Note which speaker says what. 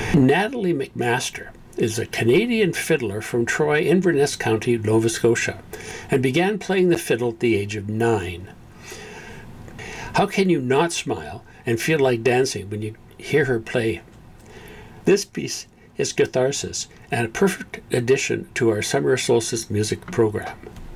Speaker 1: Natalie McMaster is a Canadian fiddler from Troy, Inverness County, Nova Scotia, and began playing the fiddle at the age of 9. How can you not smile and feel like dancing when you hear her play? This piece is Catharsis and a perfect addition to our summer solstice music program.